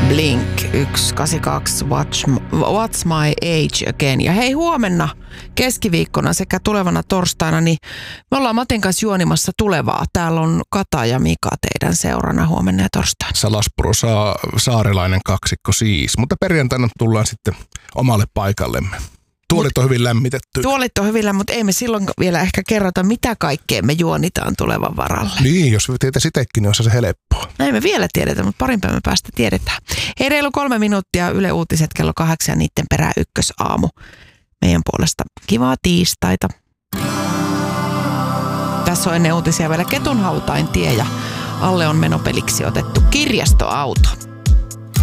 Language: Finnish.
Blink 182 What's My Age Again. Ja hei, huomenna keskiviikkona sekä tulevana torstaina, niin me ollaan Matin kanssa juonimassa tulevaa. Täällä on Kata ja Mika teidän seurana huomenna ja torstaina. Salaspuro saarilainen kaksikko siis, mutta perjantaina tullaan sitten omalle paikallemme. Tuolit on hyvin lämmitetty. Tuolit on hyvillä, mutta ei me silloin vielä ehkä kerrota, mitä kaikkea me juonitaan tulevan varalle. Niin, jos tietäisi itsekin, niin olisi se helppoa. Näin me vielä tiedetään, mutta parin päivän päästä tiedetään. Hei, reilu 3 minuuttia, Yle Uutiset kello 8 ja niiden perään ykkösaamu. Meidän puolesta kivaa tiistaita. Tässä on ennen uutisia vielä Ketunhautain tie ja alle on menopeliksi otettu kirjastoauto.